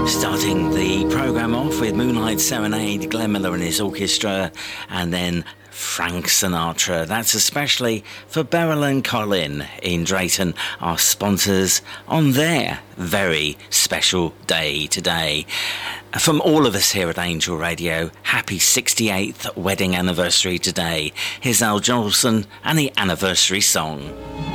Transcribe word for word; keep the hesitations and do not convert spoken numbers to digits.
Starting the programme off with Moonlight Serenade, Glenn Miller and his orchestra, and then Frank Sinatra. That's especially for Beryl and Colin in Drayton, our sponsors, on their very special day today. From all of us here at Angel Radio, happy sixty-eighth wedding anniversary today. Here's Al Jolson and the anniversary song.